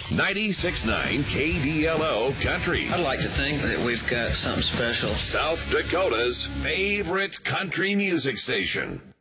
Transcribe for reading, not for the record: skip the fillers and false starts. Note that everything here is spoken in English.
96.9 KDLO Country. I'd like to think that we've got something special. South Dakota's favorite country music station.